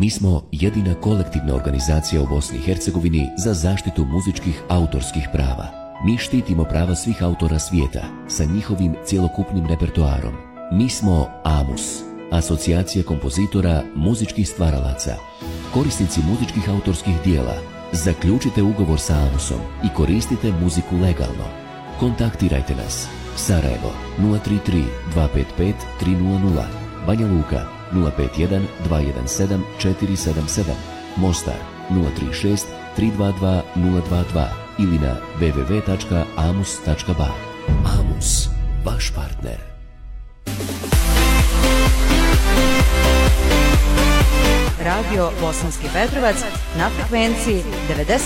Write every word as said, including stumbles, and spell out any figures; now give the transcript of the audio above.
Mi smo jedina kolektivna organizacija u Bosni i Hercegovini za zaštitu muzičkih autorskih prava. Mi štitimo prava svih autora svijeta sa njihovim cjelokupnim repertoarom. Mi smo AMUS, Asocijacija kompozitora muzičkih stvaralaca. Korisnici muzičkih autorskih dijela, zaključite ugovor sa AMUSom i koristite muziku legalno. Kontaktirajte nas. Sarajevo nula tri tri dva pet pet tri nula nula, Banja Luka nula pet jedan dva jedan sedam četiri sedam sedam, Mostar nula tri šest tri dva dva nula dva dva ili na w w w tačka amus tačka ba. AMUS, vaš partner. Radio Bosanski Petrovac na frekvenciji devedeset